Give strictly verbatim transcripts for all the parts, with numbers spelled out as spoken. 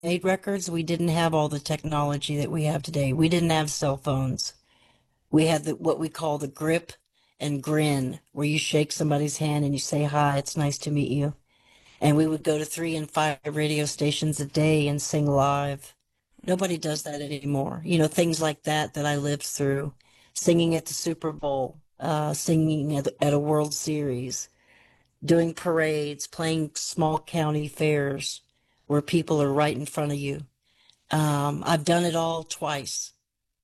made records, we didn't have all the technology that we have today. We didn't have cell phones. We had the, what we call the grip and grin, where you shake somebody's hand and you say, hi, it's nice to meet you. And we would go to three and five radio stations a day and sing live. Nobody does that anymore. You know, things like that that I lived through, singing at the Super Bowl, uh, singing at, at a World Series, doing parades, playing small county fairs where people are right in front of you. Um, I've done it all twice.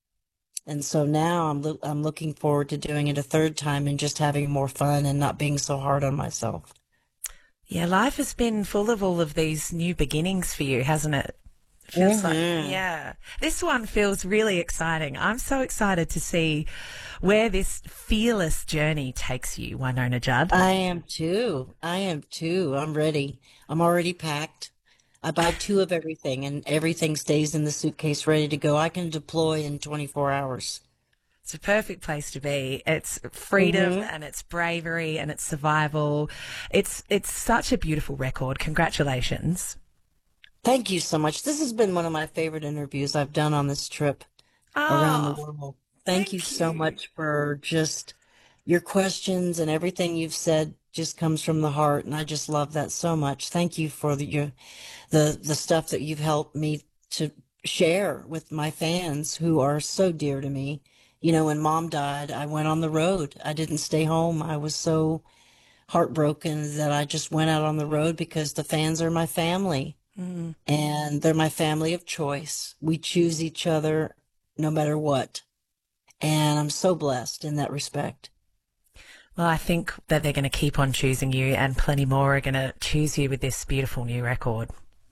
And so now I'm, loo- I'm looking forward to doing it a third time and just having more fun and not being so hard on myself. Yeah, life has been full of all of these new beginnings for you, hasn't it? Feels like, hmm yeah. This one feels really exciting. I'm so excited to see where this fearless journey takes you, Winona Judd. I am too. I am too. I'm ready. I'm already packed. I buy two of everything and everything stays in the suitcase ready to go. I can deploy in twenty-four hours. It's a perfect place to be. It's freedom hmm and it's bravery and it's survival. It's it's such a beautiful record. Congratulations. Thank you so much. This has been one of my favorite interviews I've done on this trip around the Oh, world. Thank you thank so you. much for just your questions, and everything you've said just comes from the heart, and I just love that so much. Thank you for the your, the the stuff that you've helped me to share with my fans who are so dear to me. You know, when mom died, I went on the road. I didn't stay home. I was so heartbroken that I just went out on the road because the fans are my family Mm. and they're my family of choice. We choose each other no matter what. And I'm so blessed in that respect. Well, I think that they're going to keep on choosing you and plenty more are going to choose you with this beautiful new record.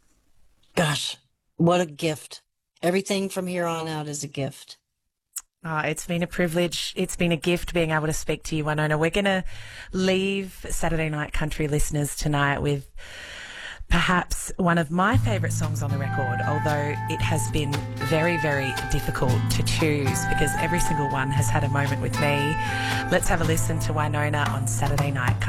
Gosh, what a gift. Everything from here on out is a gift. Oh, it's been a privilege. It's been a gift being able to speak to you, Winona. We're going to leave Saturday Night Country listeners tonight with perhaps one of my favourite songs on the record, although it has been very, very difficult to choose because every single one has had a moment with me. Let's have a listen to Winona on Saturday Night Country.